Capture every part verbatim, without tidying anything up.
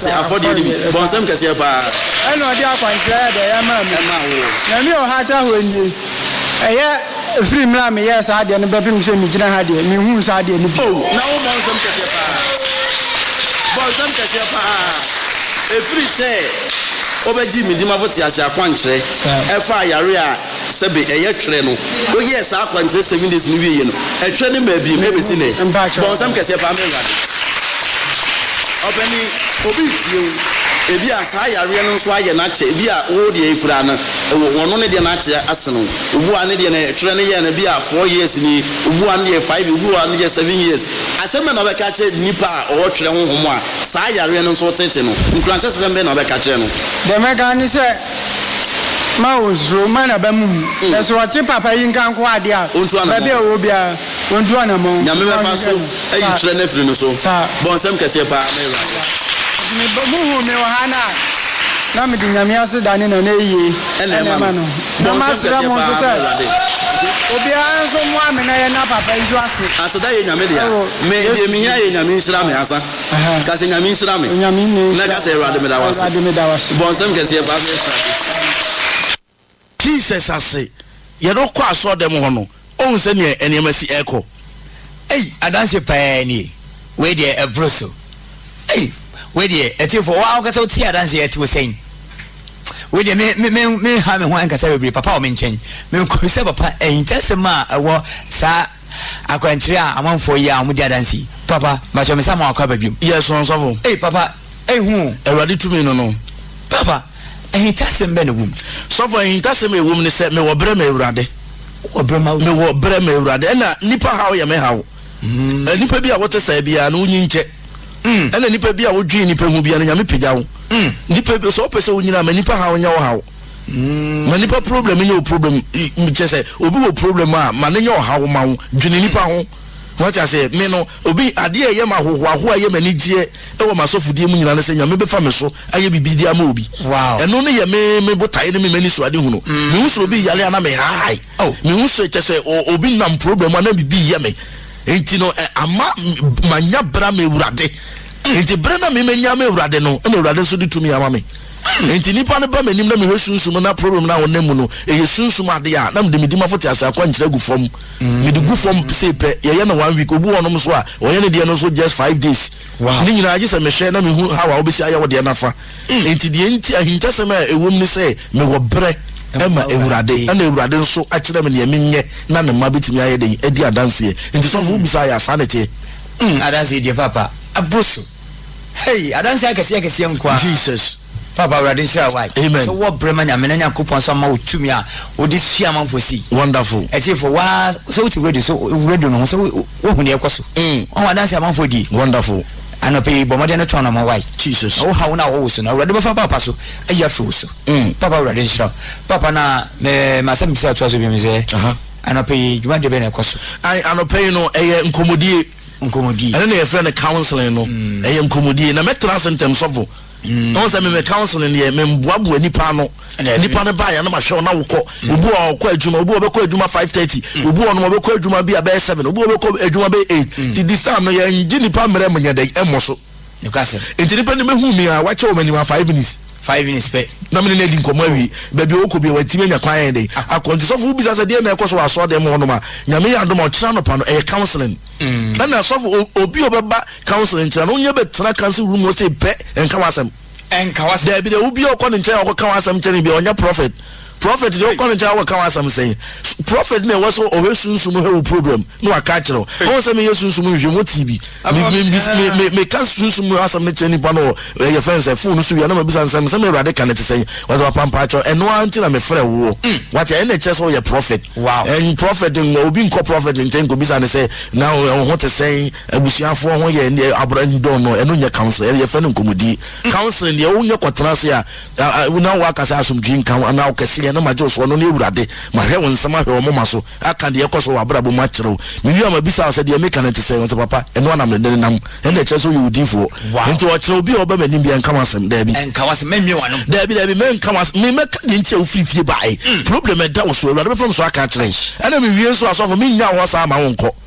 ase afọdi odi bonsam kese pa e no dia kwantre de ya ma me na mi o hata ho ni eye free mla me yes ade no bebi mi se mi gina ha de mi hu sa ade ni oh na wo bonsam kese pa bonsam kese pa e free say obeji mi di ma voti ase akwantre e fa yare a sebe eye twere no o yes akwantre seven days ni wie no e twere ni ma bi me be si ne bonsam kese pa me ra obeni obi tie ebi asa yare no so aye na che ebi a wo de ekura no wono ne de na che aseno obu ane de na twere ne ye na bi a four years ni obu ane de five obu ane de seven years asema na be ka che nipa o twere honhom a sa yare no so tete no nkranche se be na be ka che no de me ga ni se ma ozro ma na ba mu e so ti papa yin kan ko ade a ba be o bia ontu ana mo nya me ba so ayi twere na firi no so bonsam kese pa me ra ni bo mu me wa hana na me dunya mi ase dani na na eyi ene ma no na ma sra mo so se obi an so mo ame na ye na papa ijo ase aseda ye nyame dia me de mi nya ye nyame nsira me asa ka se nyame nsira me nyame ni na ka se erade me da wase erade me da wase bonsam kese pa me Jesus ase ye do kwa so dem ho no ohun se ne enema si eko ei adanse pa ni we de ebroso ei we de eti for wa ka so ti adanse eti wo sen we de me me me ha me ho an ka sa bebre papa o me nchen me ko se papa en tesema ewo sa akwanchire a amanfo yi a mo di adanse papa ma so me sa ma akwa babim yes on so ei papa ei hu erade tumi no no papa en tesem be no wum so for en tesem e wum ne se me wo bre me erade wo bre ma me wo bre me erade na nipa hawo ye me hawo mm nipa bi a wote sa bia na unyi nche mm ena nipa bi a wodwi nipa hu bia na nyame pagya wo mm nipa bi so pese wonyina ma nipa hawo nya wo hawo mm ma nipa problem nya wo problem mche se obi wo problem a ma nya wo hawo ma wo dwini nipa ho what I say me no obi ade ye ma hoho aho aye mani gie e wo masofudie mu nyina ne se nyame be fa me so aye bibidi ama obi wow eno ne ye me me botae ne me mani so ade hu no me hu so obi yale ana me hai oh me hu so che se obi nam problem ana bibi ye me enti no ama manya bra me urade enti bra na me manya me urade no na urade so di tumi ama me enti nipa ne ba manim na me hwesunsum na problem na wonam no e yesunsum ade a na me de medima fote asa kwa nkyira gu fom me de gu fom se pe ye ye na one week obu wonom so a wo ye ne de no so just five days ni nyina age se me hwe na me hu hawa obesi aye wo de na fa enti de enti ahinta se ma ewom ni se me wo bre ema ewurade ana ewurade nso a kire me ne menye na ne ma betimi aye de edi adanse enti so fu bisa ya sanete mm adanse de papa abroso hey adanse akese akese nkwa Jesus papa already share why so what brema nya menanya kupon so ma otumi a odi sua manfosi wonderful eti for wa so we ready so we ready no so we hu ne ekoso mm on adanse manfodi wonderful anope bomode no tona ma why Jesus o ha wona wo so na already ba papa so eya fro so mm papa already share papa na me masem bisa to so bi mi se aha anope juma de be na ekoso ai anope no eye nkomodie nkomodie ene na ye friend counseling no eye nkomodie na metra sentem sofo no say me counseling ye me mboabu nipa no nipa ne ba ya na ma hwe na wokọ obu a okọ adwuma obu obekọ adwuma five thirty obu ono obekọ adwuma bi abe seven obu obekọ adwuma be eight ti this time no ye ngi nipa mere mo nyede emoso nikase enti nipa ne mehu mi a wache o manima five minutes five minutes pe na me ne di nkomo awi ba bi okobi watimi nya kwan de akonti so fu bi sa de na ekoso aso de mo no ma nyame ya ndo ma kira no pa no e counseling na na so obi obeba counseling kira no nya betena counsel room no say pe enka wasem enka wasem da bi de obi okọ ne nkyɛn okọ wasem kyɛn bi onya prophet prophet de okọ ne nkyɛn okọ wasem say prophet ne was o hesunsum he problem no aka kyerɛ o se me yesunsum hwe mo tv me me me ka sunsum asem ne kyɛn nipa no ye fence phone so ya na mabisa nsɛm sɛ me rade ka ne te sɛ was papa pampa kyerɛ eno anti na me frɛ wo what ya ne kyerɛ so ye prophet wow and prophet ngo obi nko prophet nkyɛn ko bisa ne sɛ na ho te sɛ abusuafo ho ye abran don no eno nya counsel ye fɛ ne nkomodi counsel ne wo nya kɔtena se a na wo aka sɛ asomdwin kan na wo kɛse na majo so no ne urade ma hwe won nsama hwe mo maso aka de yekoso wa brabo ma kyerɛw me wi ama bisa sɛ de me kan te sɛ so papa eno na me de nam ene kyerɛ so you difo nti wo kyerɛw bi oba manim bi enka wasem da bi enka wasem me nwe wano da bi da bi me enka wasem me me ka de ntia ofirifie bae problem da wo so urade be from so aka kyerɛ ene me wie so asofo me nya wo sa ma wo nkɔ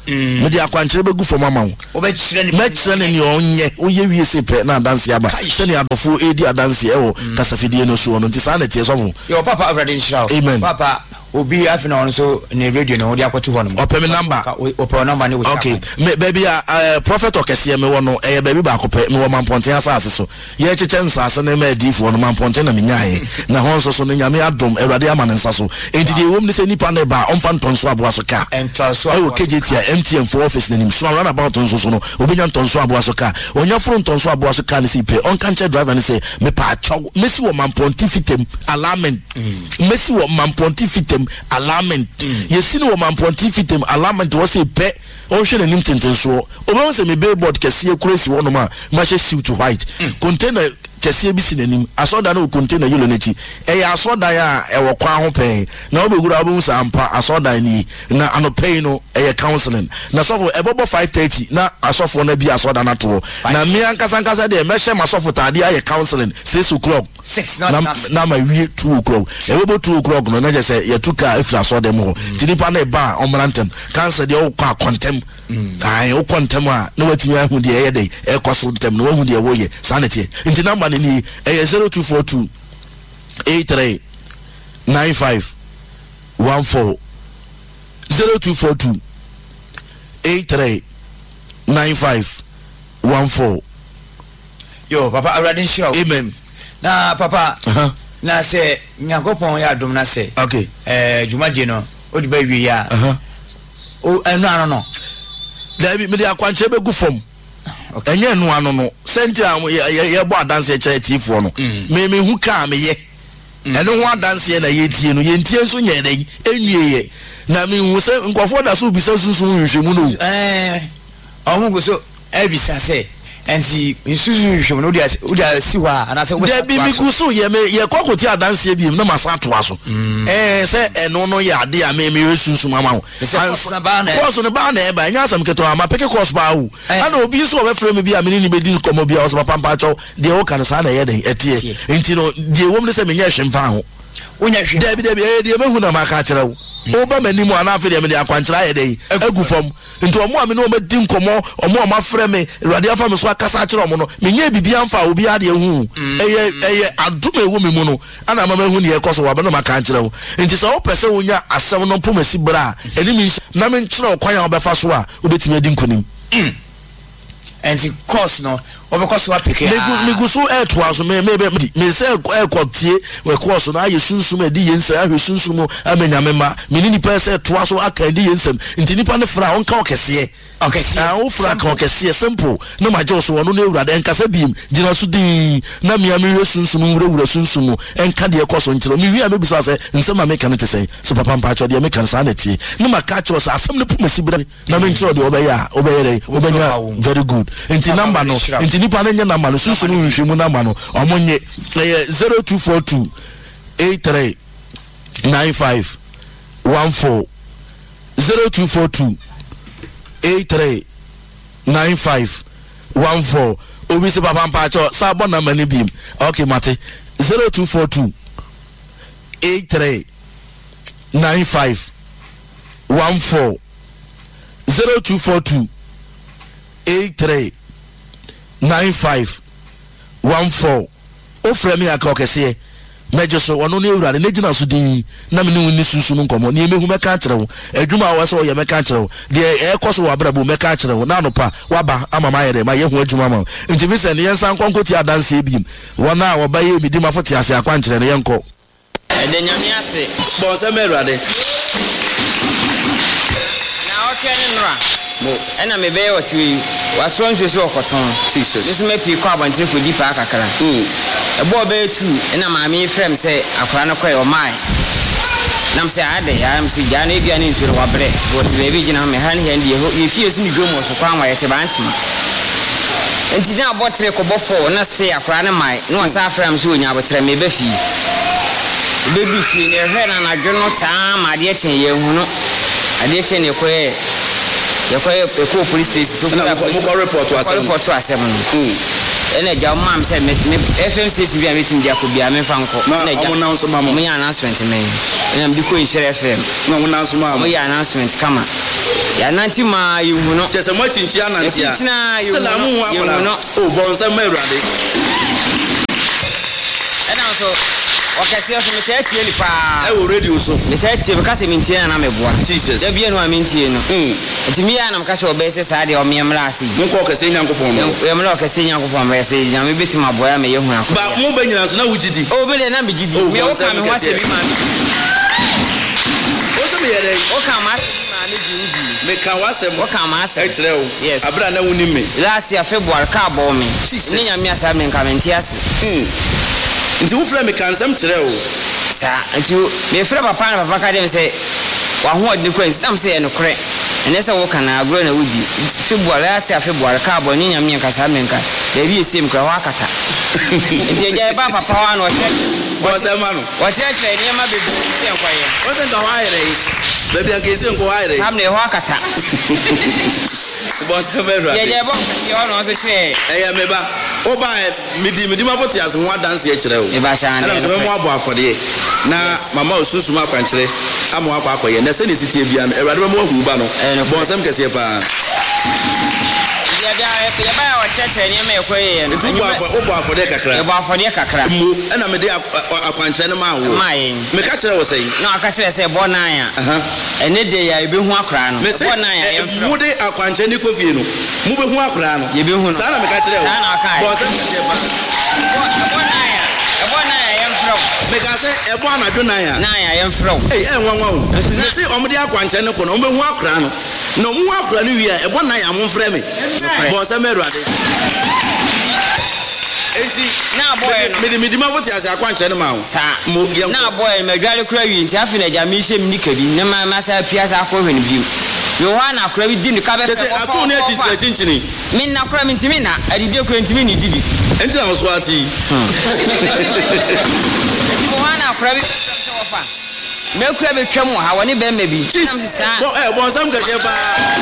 me de akwankyere begu for mama wo obechire ni mechire ni onye oye wie se pe na adanse aba se ni adofo edi adanse e wo kasafidie no so no nti sa na tie sofo yo papa already nshira amen papa obi afina on so ne radio no odi akoto ho no ope me number ope number ni wo okay me baby a prophet okese me wo no eh baby ba kope me wo mamponten asase so ye cheche nsase na me adifo no mamponten na menyae na ho so so no nyame adom ewrade ama nsa so enti de wom ni se nipa na ba omfa ntonso aboa so ka entonso ayo K J T M T N for office na nim so run about ntonso so no obenya ntonso aboa so ka onya furu ntonso aboa so ka ni si pe on kanche driver ni se me pa chaw mesi wo mamponten fitem alignment mesi wo mamponten fitem alignment yesi no mamponten fitem alignment wo se pe on hwe nanim tentenso obo se me billboard kese ekuresi wo no ma ma hye suit white container kese bi si nanim asoda na container yellow nachi e ya asoda ya e wo kwa ho pen na obegura obo sa ampa asoda ni na anopai no e counseling na sofo e bobo five thirty na asofo na bi asoda na to na me ankasa ankasa de me hye masofo tade ya counseling six o'clock six na na ma wie two o'clock e bobo two o'clock no na je se ye tuka ifra asoda mo tinipa na e ba omrantem cancer de o kwa kontem ai o kontem a na watimi ahu de ye de e kwaso tem no ahu de wo ye sanity nti number ni eh zero two four two eight three nine five one four zero two four two eight three nine five one four. Yo papa already sure amen na papa uh-huh. na se nyagopon ya dum na se okay eh jumaje no odi ba wi ya uh-huh. o enu ano no da bi me de akwanche be gu fom enye nu ano no senti am ye bo adanse e kire tifo no me me hu ka me ye ene ho adanse na ye tie no ye ntie so nye den enwie ye na me hu se nkofo da so bi se sunsun hwehwemu no eh omo go so e bi sa se enti nsusu hwehwemu no dia dia si wa ana se de bi mi gu so ye me ye kokoti adanse bi na masa to aso eh se eno no ya de a me me sunsun mama ho course no ba na e ba nya asam keto ama peke course ba hu ana obi so we frame bi a me ni be di komo bi a so papa pa cho de o kan sa na ye den etie enti no de wom ne se me nya hwemfa ho onya hwem de bi de bi e de me hu na maka kire wo o ba mani mu ana afi de me de akwankyera ye den agu fam nti omo ame no o medi nkomo omo ma frɛ me awurade afa me so akasa kire omo no me nya bibia mfa obi ade hu eye eye adom ewu me mu no ana ma hu ne ye koso wa ba no maka kire wo nti se o pese wonya asɛm no pomasi bra eni mi na me nkyerɛ okwan a obefa so a obetimi adi nkonim enti course no obekoso wa peke ah me guso e to aso me me me se e kotie we course no aye sunsum e di yensa ahwe sunsum amenya mema me ni nipa se to aso aka di yensam nti nipa ne fra on ka okese okese ah o fra ka okese simple no ma jo so wono na ewurade enkasa biem gina so din na me am hwe sunsum wura wura sunsum enka de course ntiro me wi a me bisa se nsema me kan te se so papa mpa cho de me kan sa na tie no ma ka cho sa asem ne pomasi bra na me ntiro de obeya obeyere obenya very good nti number no nti nipa na nya number no susu no hwehwemu number no omonye zero two four two eight three nine five one four zero two four two eight three nine five one four obi se papa mpa cho sa bo number ni bim okay mate zero two four two eight three nine five one four zero two four two eight three nine five one four o frame ya ka okese meje so wono ne ewurade ne gina so din na me ne ni susu no nkomo ne mehu meka kire wo adwuma wo so ye meka kire wo de e koso wa brabo meka kire wo na no pa waba ama ma yere ma ye hu adwuma ma nti bi se ne yensan konkoti adanse ebim wona wo ba ye bi di mafoti ase akwan kire ne yenko ede nyame ase bon se me ewurade na okene nra mo ena me be watu waso nhwese okoton jesus this me pi kwa bantre ko di pa akakara mm ebo be tu ena ma me frem se akora no koy o mai nam se ade ya am si jana bia ni nsuro wabre what be gina me han he ndi ye fie su ni dwomo so kwa wa yete bantima enti na botre ko bofo na stay akora ne mai no asa frem so onya botre me be fi be bi fi ne he na na dwono saa ma de chen ye hu no ade chen ne koye yakoye eko police station so na mo report to asem report to asem mm ene ja mam say me F M C C B meeting dia ko bia me fanko na ja mo na so mama mo ya announcement men ene am di ko insure F M na mo na so mama mo ya announcement kama ya nanti ma yuhu no tese mo chinchi ananti a china yuhu sela mu akola no o bonsa ma urade ena so okase so metetie ni pa e wo radio so metetie be kase mintie na meboa Jesus da bia no amintie no mm ntimi ya na mkase obese sa de o miemra ase nko okase nyankopon no miemra okase nyankopon ba se nyame betima boya me yehu akọ ba mo ba nyina so na wugidi o be de na me gidi me o ka me ho ase bi ma me o so me yere o ka ma ase bi ma me gidi me ka wasem o ka ma ase e kire o yes abra na wuni me last year February ka bo me ni nyame asa me nka menti ase mm nti wo fra me kansam kire o sa nti me fra papa na papa ka dem se wa ho odi ko nsam se e no kre ene se wo kana agro na wudi February last year February ka bo ni nyame nka sa me nka da bi esim kra wa kata nti eja ba papa wa no che bo se ma no wa che che ni ma bebu se nkwaye o se nka wa yere baby an ke se nko wa yere sam ne ho akata bo se me ro eja bo se ho no so che eh ya me ba o ba midi midi ma bote as ho dance e kire o e ba sha na so me mo abo afode na mama osusuma akwankire amo akwa akoye na se ne sitie bia no ewade mo hu ba no bo se mkese pa ya bia ya ba wa cheche ni me koye no ntu bo afo bo afode kakra e bo afode kakra mu na me de akwankire no ma wo mai me ka kire wo sei no aka kire se bo nan ya aha ene de ya ebe hu akra no bo nan ya mu de akwankire ni kofie no mu be hu akra no ye be hu no sa na me ka kire wo sa na aka bo se mkese pa bo bo nan ya bo nan ya yem fro me ka se e bo anadwo nan ya nan ya yem fro eh eh nwanwa o me se o mu de akwankire no ko no be hu akra no no mu akra no wi a e bo nan ya mo frɛ me bo se me ruade enti na boy no me de me di ma bote ase akwankire no ma wo sa mo yem na boy me dwale kura wi nti afi na jami hye mi nika bi na ma ma sa pia sa ko hwene bi Yohana kura bi di ni ka be se atu ne chichire chinchini min na kura min timi na adide kura ntimi ni di bi enti na so ati Yohana kura bi so ofa me kura be twam ha woni be ma bi nam di sa bo eh bo sam ka je ba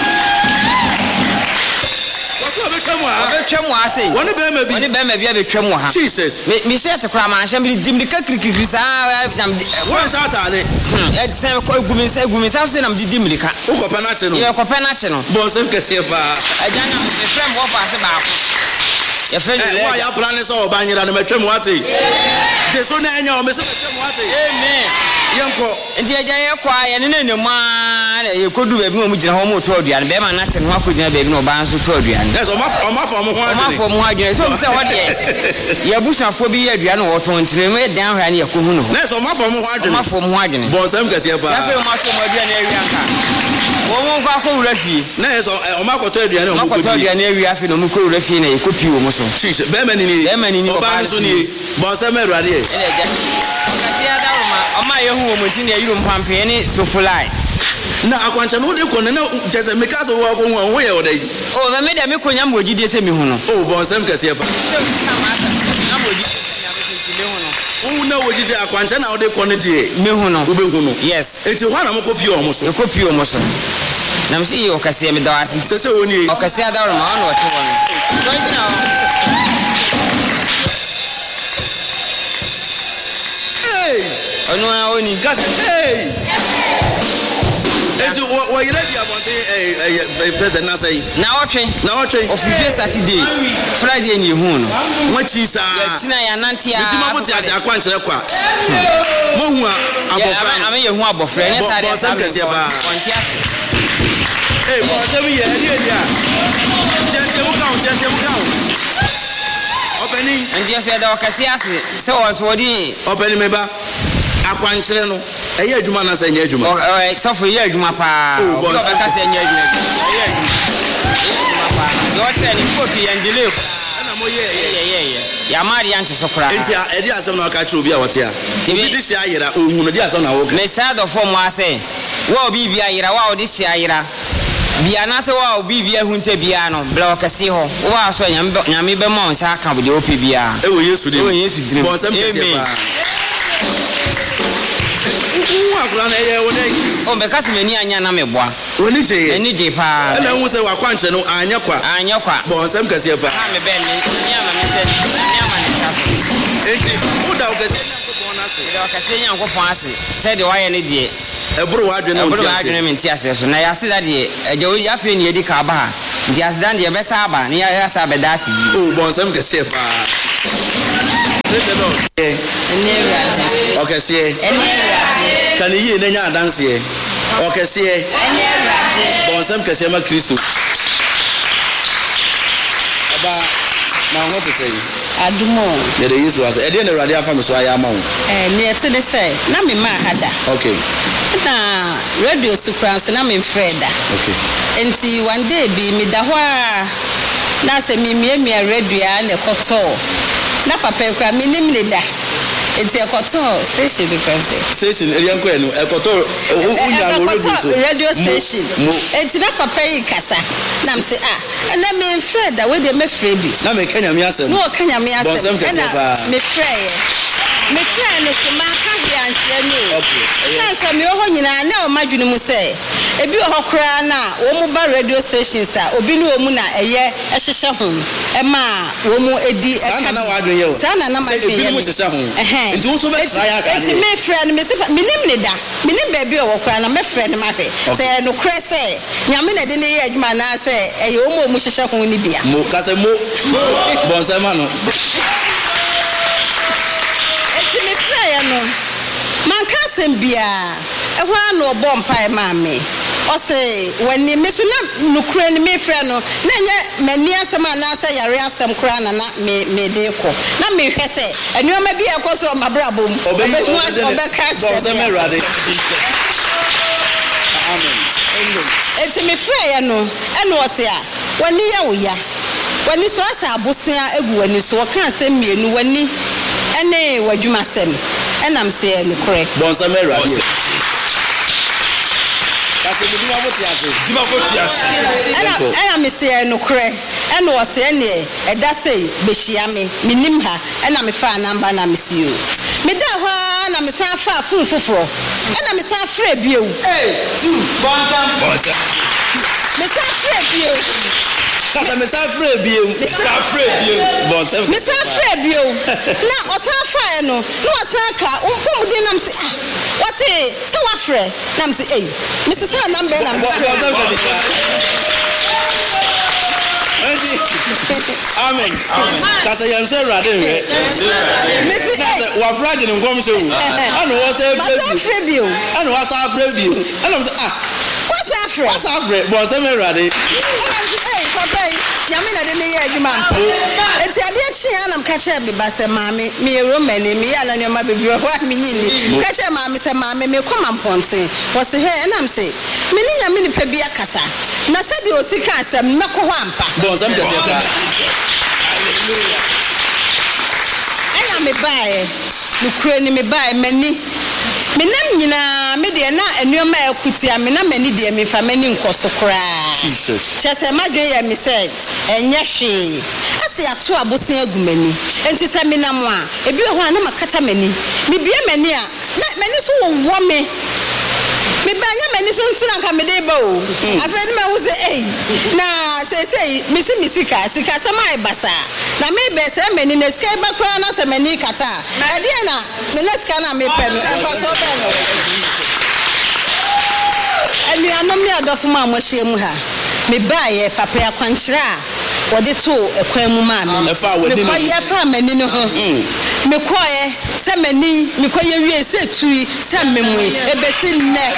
be twam ha sei woni be ma bi woni be ma bi be twam ha Jesus me me shirt kura ma hye mi di mi ka kirikiri sa nam woni sa ta ne e se ko gumi se gumi sa se nam di di mi ka o ko penalty no ye ko penalty no bo sam ka se ba ajana me frem wo pa se ba ko ye frem le wa ya plan so o ba nyira no metwem wate Jesus na enya o me se metwem wate amen yenko nti eja ye kwa ye ne ne ma na ye kodu be bi mo gina ho mo to aduane be ma na te no akogina be bi no ba nso to aduane yes o ma o ma fo mo ho aduane o ma fo mo aduane so se ho de ye busafo bi ye aduane wo to ntire me dan hwa ne ye ko hu no yes o ma fo mo ho aduane o ma fo mo aduane bo sam ka se ba ya fe o ma fo mo aduane awia nka wo mo kwa ko wura fi na yes o ma ko to aduane o mo ko to aduane awia fi no mo ko wura fi na ye ko pi wo mo so Jesus be ma ni ni be ma ni ni o ba nso ni bo sam erade e ene ja kasi ada ma o ma ye hu wo mo tin ye yuru mpampe ne so fulai na akwancha no de ko na jese me ka so wo ko hu wo ye wo dai o me me de me konya mo gidie se mi hu no o bo sam ka se ba na mo gidie se mi hu no o na wo gidie akwancha na wo de ko ne die me hu no wo be hu no yes enti ho na mo ko pie o mo so e ko pie o mo so na me si o kase me da wase se se woni o kase ada ro ma on wo te wo no so ina o hey onu a oni gas hey enti wo yire dia bonte eh eh first na say na otwe na otwe ofifie Saturday Friday ni hu no wa chi sa ya tina ya nanti a ti ma bote ase akwankire kwa mo hu abofra ame ye hu abofra ne sa de sa onti ase eh bo se mi ye ri ri a tete mu ka tete mu ka openi ndi so da okase ase se wo so di openi me ba akwankire no eye adwuma na sa nya adwuma o eh so fo ye adwuma pa o be ka se nya adwuma ye adwuma pa do tre ni ko ki yandile na mo ye ye ye ye ya mari yanti so kura enti a edi asem na ka che obi a wote a obi di hia yira ohun no di asem na wo me sa do fo mo ase wo obi bia yira wa odi hia yira bia na se wa obi bia hunte bia no bla okasi ho wa so nyame be mo nsa aka bo de opi bia e wo Yesu di e wo Yesu di bo sam kese ba u akura na ye wo dai o me kasi meni anya na meboa oni je eni je pa e na hu se wa kwankye no anya kwa anya kwa bo sam kese ba ha me be ni ni ama me se ni ama ni ka enti u da okasi na ko bona se da okasi tie Nyankopɔn ase sɛ de wayɛ ne die eburu wa adwene eburu wa adwene menti ase so na yase da de agya wo afi ne yedi ka ba ha nti ase dan de bɛsa aba ne ya sa bɛda ase bi o bonsam kese pa ene awurade okese ene awurade kan yi ne nya adanse okese ene awurade bonsam kese ma Kristo aba na ho pese adumo ne de Yesu ase e de na awurade afa me so aya ma wo eh ne ete de say na me ma hada okay na radio sukran so na me freda okay enti one day bi me da ho a na se me mie mie radio a na ekoto na papa ekura me nim ne da enti ekoto station de kwanse station eri anko enu ekoto unya no radio so radio station enti na papa yi kasa na me se ah na me freda we de me frebi na me kanya me asem no kanya me asem na me freye me freye no se ma ka hia nkyere no okay na se me ho nyina na o madwene mu se ebi o hokra na wo mu ba radio stations a obi no o mu na eye ehyehye ho e ma wo mu edi e ka na wa adwen ye o sana na ma dwen ye ebi mu hyehye ho eh nti wo so be try aka enti me frɛ no me se me nim ne da me nim ba bi o hokra na me frɛ no ma hwɛ se no kre se nyame na de ne ye adwuma na se eye wo mu o mu hyehye ho ni bia mo ka se mo bonsama no no man ka sem bia e ho na obo mpai ma me o se wani me so na nukura ni me frɛ no na nya mani asem ana asa yare asem kura na na me me de ko na me hwɛ se anuoma bi e ko so mabrabom obehu obeka bonsama awurade amen enti me frɛ ya no e no o se a wani ya wo ya wani so asa abosia egu wani so ka asem mienu wani ene wadwuma sem enam se e nukure bonsama awurade kasi mi duma foti ase duma foti ase ana ana me se e nukure ene wo se ene e da sei behia me minim ha ena me fa namba na me si o me da ho na me san fa fun foforo ena me san fra bio eh tu bonsam bonsam me san fra bio kasa me san fra bio me san fra bio bonsam me san fra bio na o san fa e no na o san ka o mpom de nam se ah what say so wa fra nam se eh me se san number na me fra bonsam ka amen kasa yan se rade we Messi wa frage ni ngom se wu anu wo se preview anu wa sa preview anu se ah what's afre what's afre bon se me rade eh papa yami na de ne ye adwuma mpo enti ade achi anam ka che be ba se maame me ero mani me ya na nyoma bebiro ho me nyini ka che maame se maame me koma mponte wo se he enam se me ni nyame ni pa bi akasa na se de osika asem me ko ho ampa bon se me de se hallelujah ena me bae nukure ni me bae mani menam nyina me de na anuoma akutia me na mani de me fa mani nkoso kora Jesus chese madwe ya me say enye hwe ase ato abosen agumani enti se me nam a ebi ho na makata mani me bia mani a na mani so wo me me banya mani so ntuna nka me de ba o afa ni ma wo se eh na se se mi si mi sika sika se mai basa na me be se mani na sika ba kora na se mani kata e de na me na sika na me pe no e fa so be no ani anom ni adofo ma mo hye mu ha me baaye papa ya kwankyira a wode to ekwan mu ma me me ko ye fa mani no ho me ko ye se mani me ko ye wie se tui se memu e be si ne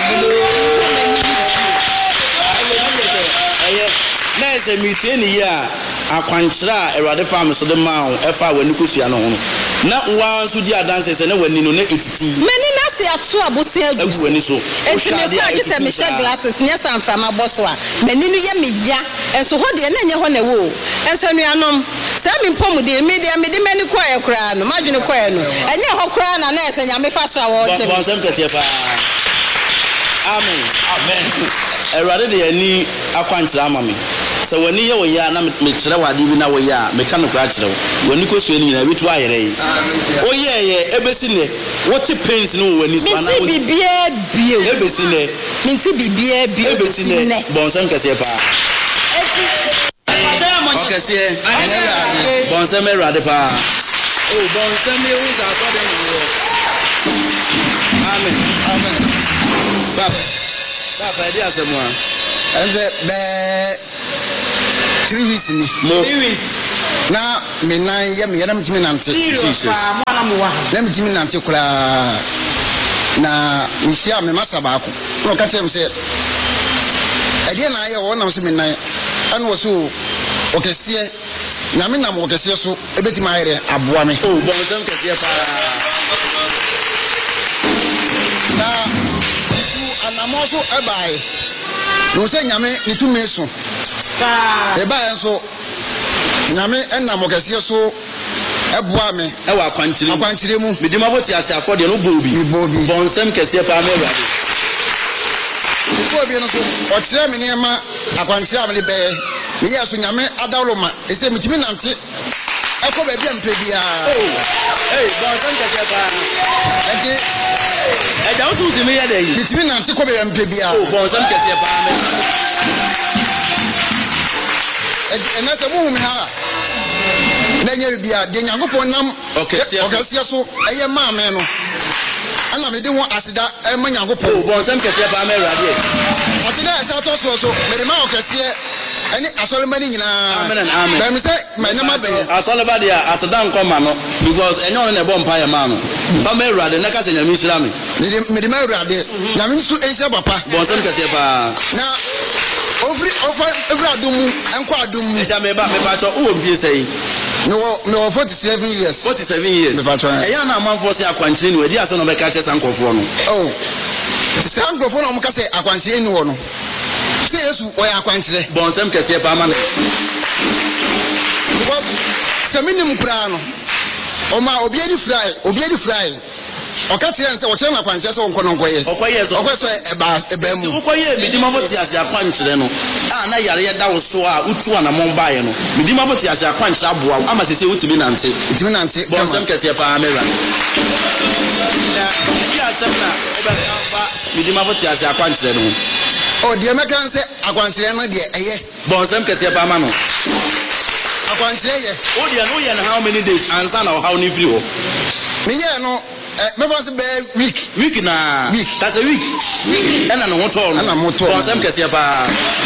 na se mi tie ni ya akwankyira Erade farm so de ma ho e fa wani kusua no ho na wa nso di adanse se na wani no na etutu mani na se ato abosi agu wani so enti me kwa je se me share glasses nya sanframa boso a mani no ye me ya enso ho de na nye ho na wo enso nuanom se me mpom de me de me de mani kwa ye kura no madwene kwa ye no enye ho kura na na se nya me fa so a wo che bon sem kese fa amen amen Erade de ani akwankyira ama me se wani ye wo ya na me kire wade bi na wo ya me ka no kura kire wo wani ko suani na bitu ayere yi o ye ye ebesi ne what pains no wani so na wo bibia bio ebesi ne minti bibia bio ebesi ne bon sem kese pa okay se bon sem Erade pa oh bon sem e wo za so de no asɛm a ɛnze bɛ three weeks ni mo three weeks na me nan yɛ me yɛ na me timi nante Jesus na me timi nante kura na nhyia me masa baako na ɔka kyerɛ me sɛ ɛdeɛ na ayɛ wɔ nam sɛ me nan ɛna wɔ so ɔkɛseɛ na me nam ɔkɛseɛ so ebetimi ayɛ aboa me oh bon nsɛm kɛseɛ paa na tu anamo so ɛbae no sɛ nyame ne tumi so paa ɛbae nso nyame ɛnam ɔkɛseɛ so ɛboa me ɛwɔ akwankyere akwankyere mu mede ma bɔte ase afɔ deɛ no bɔ obi bɔ obi bɔ nsɛm kɛseɛ paa me awurade bɔ obi no so ɔkyerɛ me nneɛma akwankyere a mede bɛyɛ meyɛ so nyame adawlo ma ɛsɛ metumi nante ɛkɔ baabi a mpɛ biara oh hey bɔ nsɛm kɛseɛ paa ɛnti ɛgya wo so wotumi yɛ dɛ yi metumi nante kɔ baabi a mpɛ biara oh bɔ nsɛm kɛseɛ paa me ɛnɛ sɛ wohu me ha na nyɛ bibia de nyankopɔn nam ɔkɛseɛ so ɛyɛ maa me no ana mede ho aseda ɛma nyankopɔn oh bɔ nsɛm kɛseɛ paa me awurade aseda ɛsɛ atɔ soɔ so mede ma ɔkɛseɛ ɛne asɔrema no nyinaa amen and amen bɛmi sɛ ma ɛnɛma bɛyɛ asɔreba deɛ aseda nkɔma no because ɛnyɛ ɔno na ɛbɔ mpa yɛ maa no fa ma awurade na ka sɛ nyame nhyira me mede ma awurade nyame nso ɛnhyira papa bɔ nsɛm kɛseɛ paa na ofri ofa every adum mu enko adum mu ɛda me ba me ba cho wo mpie sɛyi me wo me wo forty-seven years forty-seven years me ba cho ɛya na amanfo sɛ akwankyere ni wadi asɛ no bɛka kyɛ sankɔfoɔ no oh sɛ sankɔfoɔ no mo ka sɛ akwankyere ni wo no sɛ Yesu ɔyɛ akwankyere bɔ nsɛm kɛseɛ paa ma me because sɛ minim kura no ɔma obi ani fry obi ani fry ɔka kyerɛ nsɛ ɔkyerɛ na akwankyerɛ sɛ ɔnkɔ no nkɔyɛ ɔkɔyɛ sɛ ɔkɔ sɛ ɛba ɛba mu ɔkɔyɛ medi ma bɔte ase akwankyerɛ no a na yare yɛ da wo so a wotu anamɔn baeɛ no medi ma bɔte ase akwankyerɛ aboa ama sɛ sɛ wotumi nante wotumi nante bɔ nsɛm kɛseɛ paa mɛwura na bi asɛm na wobɛka ba medi ma bɔte ase akwankyerɛ no ho ɔ deɛ mɛka nsɛ akwankyerɛ no deɛ ɛyɛ bɔ nsɛm kɛseɛ paa ma no akwankyerɛ yɛ wodeɛ no woyɛ no how many days ansa na ɔhaw no firi hɔ meyɛ no mɛbɔ sɛ bɛɛ week week na week kasɛ week ɛna ne ho tɔɔ no ɛna mo tɔɔ bɔ nsɛm kɛseɛ paa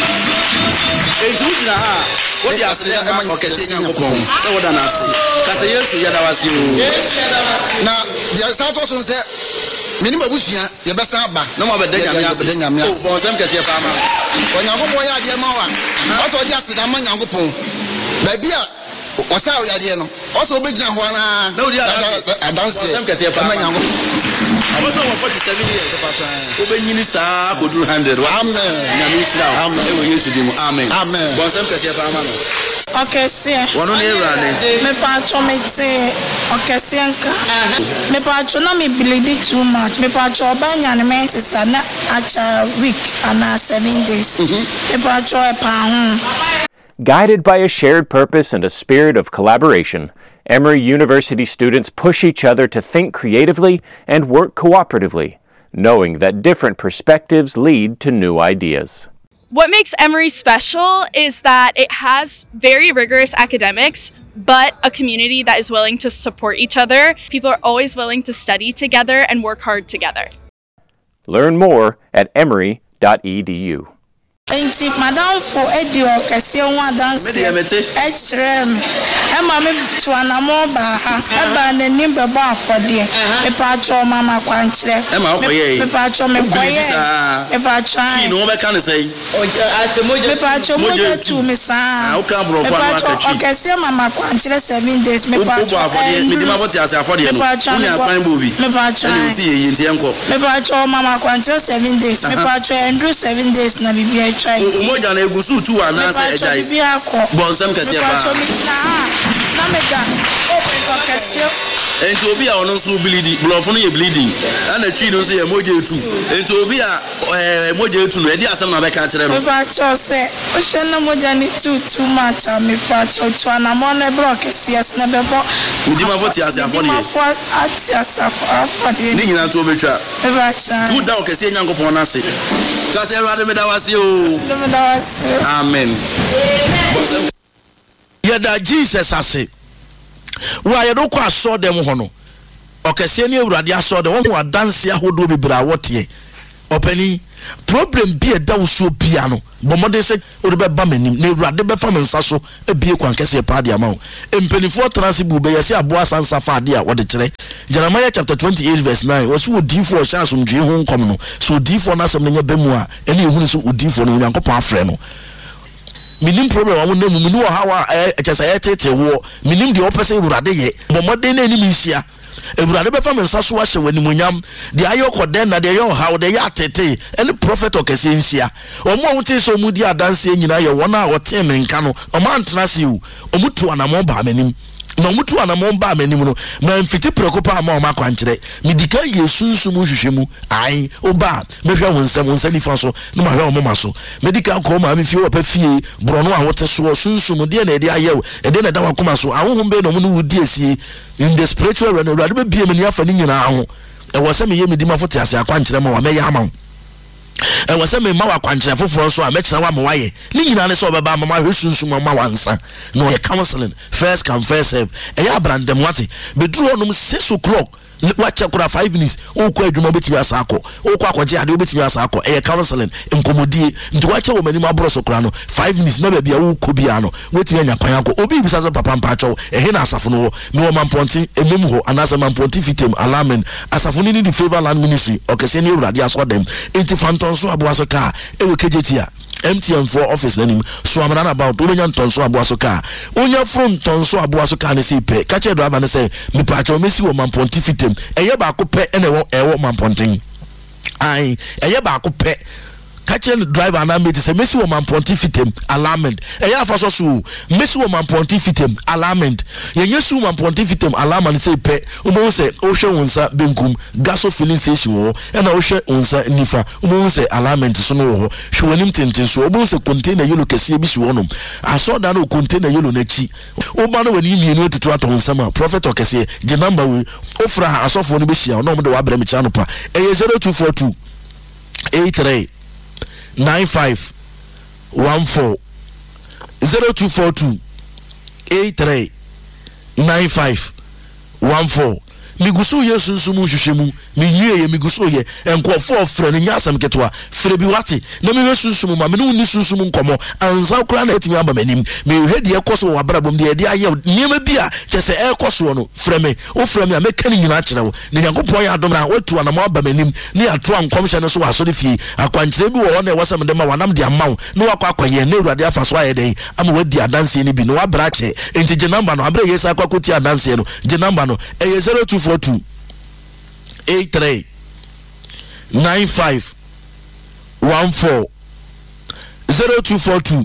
enti wogyina ha a wode aseda ɛma ɔkɛseɛ nyankopɔn sɛ woda no ase kasɛ yesu yɛda wase o na deɛ saa tɔ so sɛ menim abusua yɛbɛsan aba na mo abɛda nyame ase bɛda nyame ase bɔ nsɛm kɛseɛ paa ma ɔnyankopɔn yɛ adeɛ ma wo a ɔsɛ ɔde aseda ma nyankopɔn baabi a ɔsɛ ɔyadeɛ no ɔsɛ wobɛgyina hɔ anaa na wodi adanseɛ nsɛm kɛseɛ paa ma nyankopɔn ɔbɛsɛ wɔ forty-seven years wobɛnyini saa kɔduru one hundred amen nyame nhyira wo ɛwɔ yesu din mu amen amen bɔ nsɛm kɛseɛ paa ma no ɔkɛseɛ wɔno ne awurade mepatwɔ mete ɔkɛseɛ nka mepatwɔ na mebilidi too much mepatwɔ ɔba nyane me sesa na akyɛ week anaa seven days mepatwɔ ɛpaa ho. Guided by a shared purpose and a spirit of collaboration, Emory University students push each other to think creatively and work cooperatively, knowing that different perspectives lead to new ideas. What makes Emory special is that it has very rigorous academics, but a community that is willing to support each other. People are always willing to study together and work hard together. Learn more at emory dot e d u. Enti madamfo edi okese ho adanse ekyerem e ma me tuanamo ba ha e ba nanim bebo afode e pa cho mama kwankyere me pa cho me koye e pa cho ki no be kan sei me pa cho moje tu me sa o kan bro fa no akachi okese mama kwankyere seven days me pa cho me di ma boti ase afode no ni akwan bo bi me pa cho e ti ye nti enko me pa cho mama kwankyere seven days me pa cho endru seven days na bibia try umoja na egusu tu ana se ejai bonsam kase ba na mega open for kase enti obi a ono nso bleeding blofo no ye bleeding ana twi no nso ye moja etu enti obi a eh moja etu no e di asem na be ka kire no me ba cho se o hye na moja ni too too much me pa cho cho na mo na bro kase yes na be bo ndi ma foti ase afode ma fo ati asafo afode ni nyina to obetwa me ba cha tu da o kase nyankopon na se kase erade me da wase o me da wase amen yada Jesus ase wa yedo kwa so dem ho no okese ni awurade aso de wo ho adanse ahodo bibira wote openi problem bi e da wo so bia no bomode se o de be ba manim na ewurade be fa me nsa so ebie kwan kese pa de ama wo empenifo transi bu be yesi aboa sansa fa de a wo de kire Jeremiah chapter twenty-eight verse nine was wo difo sha asomdwe ho nkom no so difo na asem nya bemu a ene ehunu so udifo no Nyankopon afre no minim problem wa mo nemu minu wo hawa e chese e tete wo minim de opese ewurade ye bomode na enim hia ewurade be fa me nsa so ahye wanimunyam de ayoko den na de yo how de ya tete any prophet okese nhia omo a wote so mu di adanse nyina ye wona a wote me nka no omo antena se u omutu anamo ba manim na omutu anamo ba manim no ma mfiti prekopa ama oma kwankyere medika yesunsu mu hwehwemu ai oba mehwa wonsam wonsani fa so no ma hwa omo maso medika ko ma me fie opa fie brono a wote so sunsu de na de ayew de na da wakoma so ahohom be no mu no wudi esie in the spiritual realm Ewurade be bie me ni afa ni nyina ho e wo se me ye medima fote ase akwankyere ma wa me ya ama e wo se me ma wa kwankyere foforo so a me kyere wa ma wa ye ni nyina ne so obeba ma ma hwesunsu ma ma wansa no ye counseling first come first serve e ya brandem wate be duru onum six o'clock watch akura five minutes o ko adwuma betimi asako o ko akoje ade betimi asako e counseling nkomodie nti watch wo mani ma broso kura no five minutes na ba bia wo ko bia no wetimi anya kwan akọ obi bisa se papa mpacho e he na asafo no me wo mamponti emem ho anasa mamponti fitem alamen asafo ni di favor land ministry okese ni Ewurade aso dem enti fanton so abo aso ka e we kejetia M T N for office nanim so amana about onya ntonso abo aso ka onya from ntonso abo aso ka ne sipe ka che do aba ne se me pacho mesi wo mamponti fitem eye ba ko pe ene wo ewo mamponten ai eye ba ko pe catching driver na me say mesi wo mamponti fitem alarmed eye afa so so mesi wo mamponti fitem alarmed ye yesu mamponti fitem alarmed say pe umo say o hwe wonsa benkum gaso filling station wo e na o hwe wonsa nifa umo say alarmed so no wo hwe wanim tintin so umo say container yellow kese bi si wonom aso da no container yellow na chi o ba no wani mienu tutu ato wonsa ma prophet okese je number we ofra asofo no be hia no mo de wa bra me cha no pa e zero two four two eight three nine five one four zero two four two eight three nine five one four migusu yesu sumu hwehwemu minwie ye migusu ye enkofo ofre no nyasam ketwa fre bi wate na me yesu sumu ma me no ni susumu nkomo anza kura na etimi aba manim me hwede ekoso wa brabom de de aye niema bi a chese ekoso no fre me o fre me a me kan nyina kire wo ne yankopon ya adom na watu ana mo aba manim ne ato ankomhye no so waso de fie akwankyere bi wo na ewasam de ma wanam de amaw no wakwa akwaye na Ewurade afa so aye den ama wadi adanse ni bi no wabrache enti je number no abre yesa akwakuti adanse no je number no e zero two four two eight three nine five one four zero two four two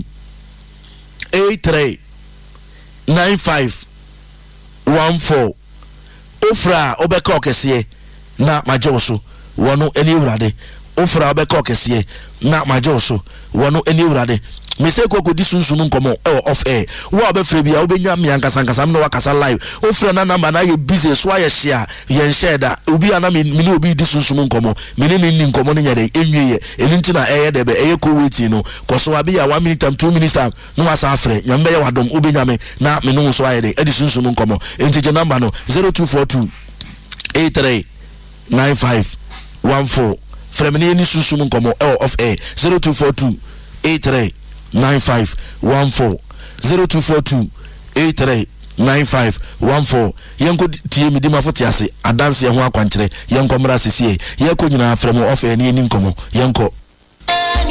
eight three nine five one four ofra obeka okese na majoso wono eni Ewurade ofra obeka okese na majoso wono eni Ewurade me say ko di sunsun nkomo e off air wo abefre bia obenya me ankasa ankasa me wakasa live ofre na number na ye busy so aye share ye share da obi ana me ni obi di sunsun nkomo me ni ni nkomo no nyade enwie elinti na eye debe eye ko wait no koso abi ya one minute and two minutes am no wasa afre nyambe ye wadom obenya me na me no so aye de e di sunsun nkomo enti je number no zero two four two eight three nine five one four from ni ni sunsun nkomo e off air zero two four two eight three nine five one four zero two four two eight three nine five one four yenko tie mi di mafoti ase adanse ho akwankyere yenko mra sese yenko nyina frem off ani ni nkomo yenko